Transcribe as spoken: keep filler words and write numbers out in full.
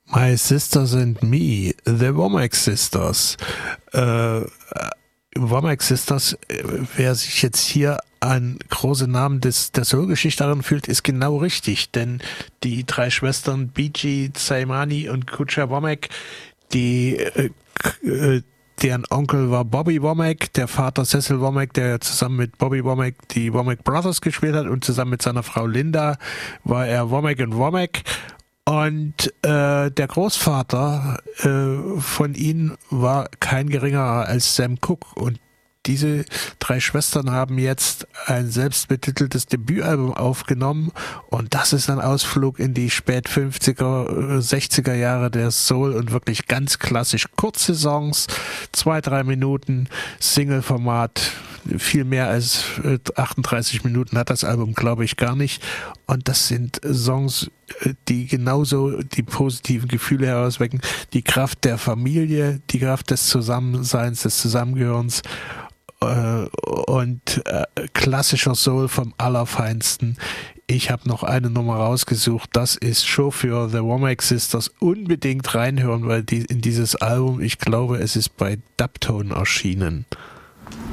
My Sisters and Me, The Womack Sisters. Äh, Womack Sisters, äh, wer sich jetzt hier an große Namen des, der Soul-Geschichte darin fühlt, ist genau richtig, denn die drei Schwestern Bee-Gee, Tsaimani und Kucha Womack, die äh, äh, deren Onkel war Bobby Womack, der Vater Cecil Womack, der zusammen mit Bobby Womack die Womack Brothers gespielt hat, und zusammen mit seiner Frau Linda war er Womack und Womack. Und äh, der Großvater äh, von ihnen war kein geringerer als Sam Cooke. Und diese drei Schwestern haben jetzt ein selbstbetiteltes Debütalbum aufgenommen, und das ist ein Ausflug in die spät fünfziger, sechziger Jahre der Soul und wirklich ganz klassisch kurze Songs, zwei, drei Minuten, Single-Format, viel mehr als achtunddreißig Minuten hat das Album, glaube ich, gar nicht. Und das sind Songs, die genauso die positiven Gefühle herauswecken, die Kraft der Familie, die Kraft des Zusammenseins, des Zusammengehörens, und äh, klassischer Soul vom Allerfeinsten. Ich habe noch eine Nummer rausgesucht, das ist Chauffeur, The Womack Sisters. Unbedingt reinhören, weil die in dieses Album, ich glaube, es ist bei Dubtone erschienen.